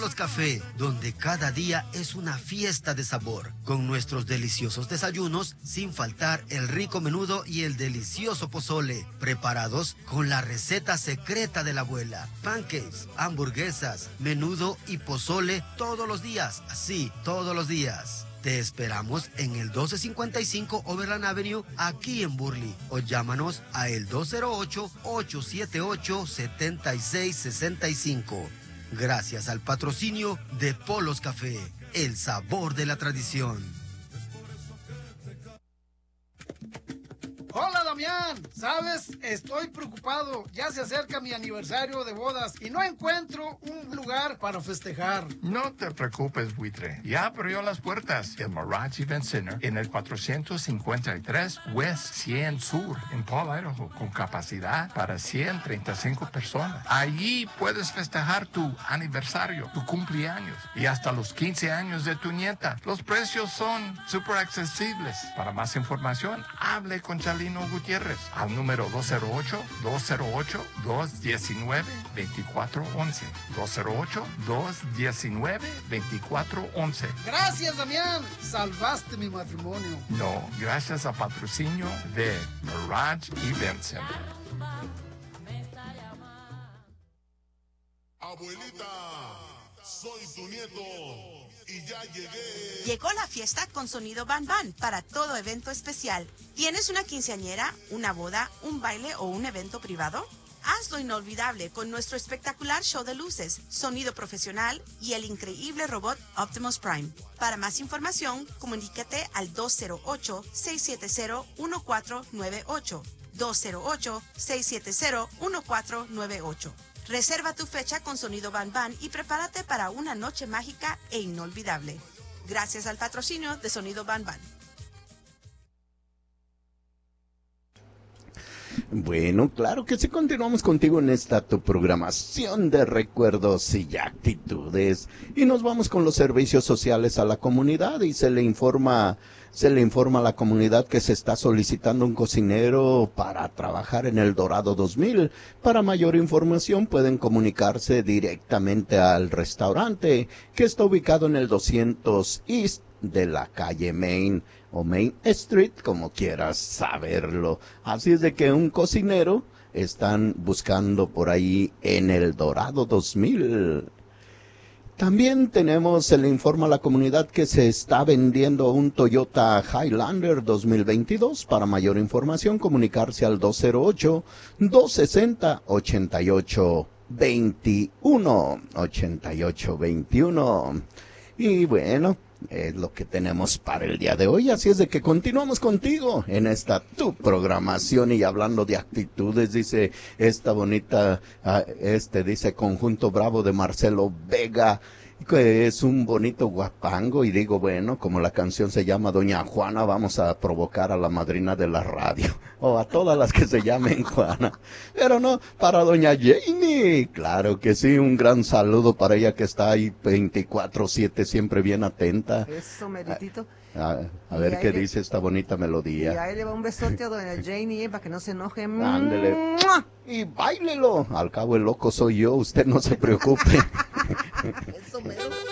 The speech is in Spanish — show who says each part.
Speaker 1: Polos Café, donde cada día es una fiesta de sabor, con nuestros deliciosos desayunos, sin faltar el rico menudo y el delicioso pozole, preparados con la receta secreta de la abuela. Pancakes, hamburguesas, menudo y pozole todos los días, así, todos los días. Te esperamos en el 1255 Overland Avenue, aquí en Burley, o llámanos a el 208-878-7665. Gracias al patrocinio de Polos Café, el sabor de la tradición.
Speaker 2: Hola, Damián. ¿Sabes? Estoy preocupado. Ya se acerca mi aniversario de bodas y no encuentro un lugar para festejar.
Speaker 3: No te preocupes, buitre. Ya abrió las puertas. El Mirage Event Center en el 453 West 100 Sur en Paul, Idaho, con capacidad para 135 personas. Allí puedes festejar tu aniversario, tu cumpleaños y hasta los 15 años de tu nieta. Los precios son súper accesibles. Para más información, hable con Chalino Gutiérrez al número 208-219-2411. 208-219-2411.
Speaker 2: Gracias, Damián. Salvaste mi matrimonio.
Speaker 3: No, gracias al patrocinio de Mirage Event Center.
Speaker 4: Abuelita, soy tu nieto y ya llegué.
Speaker 5: Llegó la fiesta con sonido Van Van para todo evento especial. ¿Tienes una quinceañera, una boda, un baile o un evento privado? Hazlo inolvidable con nuestro espectacular show de luces, sonido profesional y el increíble robot Optimus Prime. Para más información, comunícate al 208-670-1498. 208-670-1498. Reserva tu fecha con sonido Van Van y prepárate para una noche mágica e inolvidable. Gracias al patrocinio de Sonido Van Van.
Speaker 6: Bueno, claro que sí, continuamos contigo en esta tu programación de recuerdos y actitudes. Y nos vamos con los servicios sociales a la comunidad y se le informa a la comunidad que se está solicitando un cocinero para trabajar en el Dorado 2000. Para mayor información pueden comunicarse directamente al restaurante que está ubicado en el 200 East de la calle Main o Main Street, como quieras saberlo. Así es de que un cocinero están buscando por ahí en el Dorado 2000. También se le informa a la comunidad que se está vendiendo un Toyota Highlander 2022. Para mayor información, comunicarse al 208-260-8821. 8821. Y bueno, es lo que tenemos para el día de hoy, así es de que continuamos contigo en esta tu programación. Y hablando de actitudes, dice esta bonita, dice Conjunto Bravo de Marcelo Vega, que es un bonito guapango, y digo, bueno, como la canción se llama Doña Juana, vamos a provocar a la madrina de la radio, o a todas las que se llamen Juana, pero no, para Doña Jamie, claro que sí, un gran saludo para ella que está ahí 24/7, siempre bien atenta.
Speaker 7: Eso, meritito.
Speaker 6: A ver qué dice esta bonita melodía.
Speaker 7: Y ahí le va un besote a Doña Janie, para que no se enoje.
Speaker 6: Ándele. Y báilelo. Al cabo el loco soy yo, usted no se preocupe.
Speaker 7: Eso mero.